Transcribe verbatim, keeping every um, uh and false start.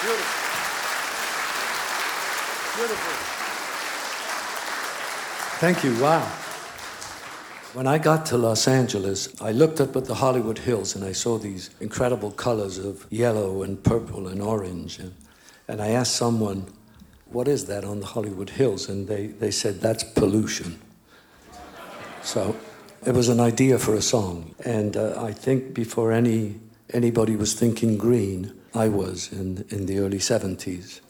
Beautiful. Beautiful. Thank you. Wow. When I got to Los Angeles, I looked up at the Hollywood Hills and I saw these incredible colors of yellow and purple and orange. And, and I asked someone, what is that on the Hollywood Hills? And they, they said, that's pollution. So it was an idea for a song. And uh, I think before any anybody was thinking green, I was in, in the early seventies.